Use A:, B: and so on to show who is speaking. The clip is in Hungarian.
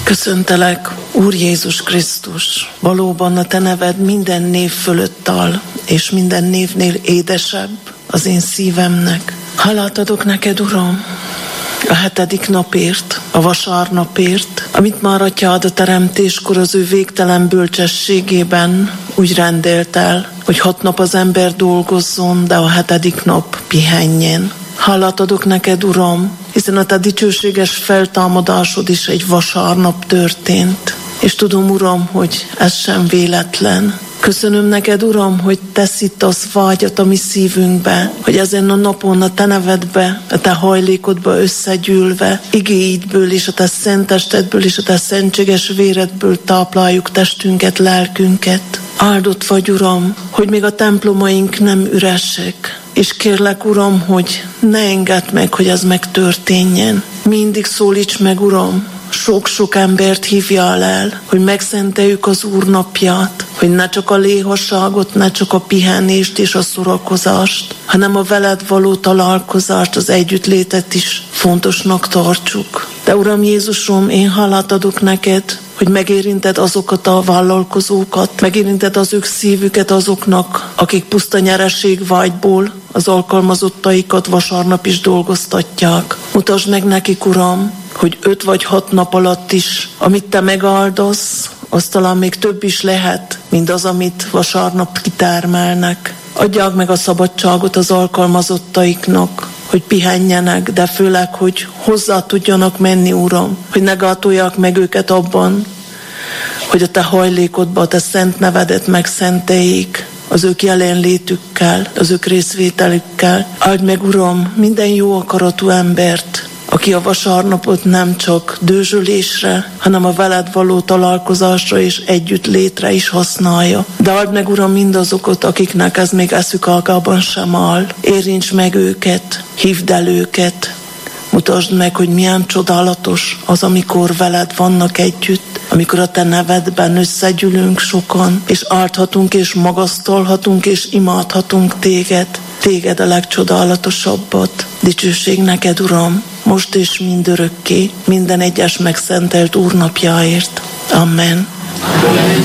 A: Köszöntelek, Úr Jézus Krisztus, valóban a Te neved minden név fölött áll, és minden névnél édesebb az én szívemnek. Hálát adok neked, Uram, a 7. napért, a vasárnapért, amit már Atyád a teremtéskor az ő végtelen bölcsességében úgy rendelt el, hogy 6 nap az ember dolgozzon, de a 7. nap pihenjen. Hálát adok neked, Uram, hiszen a Te dicsőséges feltámadásod is egy vasárnap történt. És tudom, Uram, hogy ez sem véletlen. Köszönöm neked, Uram, hogy teszítasz vágyat a mi szívünkbe, hogy ezen a napon a Te nevedbe, a Te hajlékodba összegyűlve, igéidből és a Te szent testedből és a Te szentséges véredből tápláljuk testünket, lelkünket. Áldott vagy, Uram, hogy még a templomaink nem üresek, és kérlek, Uram, hogy ne engedd meg, hogy ez megtörténjen. Mindig szólíts meg, Uram, sok-sok embert hívjál el, hogy megszenteljük az Úr napját, hogy ne csak a léhasságot, ne csak a pihenést és a szórakozást, hanem a veled való találkozást, az együttlétet is fontosnak tartsuk. De Uram Jézusom, én hálát adok neked, hogy megérinted azokat a vállalkozókat, megérinted az ők szívüket azoknak, akik puszta nyereségvágyból az alkalmazottaikat vasárnap is dolgoztatják. Mutasd meg nekik, Uram, hogy 5 vagy 6 nap alatt is, amit Te megáldasz, az talán még több is lehet, mint az, amit vasárnap kitermelnek. Adják meg a szabadságot az alkalmazottaiknak, hogy pihenjenek, de főleg, hogy hozzá tudjanak menni, Uram, hogy ne gátolják meg őket abban, hogy a Te hajlékodba a Te szent nevedet megszenteljék, az ők jelenlétükkel, az ők részvételükkel. Áld meg, Uram, minden jó akaratú embert, aki a vasárnapot nem csak dőzsölésre, hanem a veled való találkozásra és együttlétre is használja. De áld meg, Uram, mindazokat, akiknek ez még eszük ágában sem áll. Érints meg őket, hívd el őket, mutasd meg, hogy milyen csodálatos az, amikor veled vannak együtt, amikor a Te nevedben összegyűlünk sokan, és áldhatunk, és magasztalhatunk, és imádhatunk Téged a legcsodálatosabbat. Dicsőség neked, Uram, most és mindörökké, minden egyes megszentelt Úrnapjáért. Amen.